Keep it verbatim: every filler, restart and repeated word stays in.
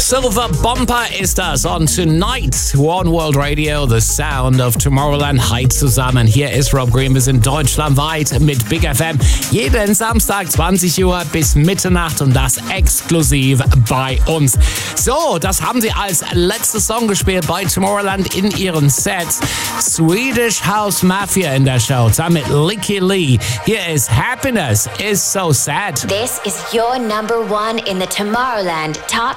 Silver Bomber ist das on Tonight, One World Radio, the sound of Tomorrowland. Hi zusammen, hier ist Rob Green, wir sind deutschlandweit mit Big F M. Jeden Samstag zwanzig Uhr bis Mitternacht und das exklusiv bei uns. So, das haben sie als letzter Song gespielt bei Tomorrowland in ihren Sets. Swedish House Mafia in der Show, zusammen mit Licky Lee. Hier ist Happiness is so sad. This is your number one in the Tomorrowland Top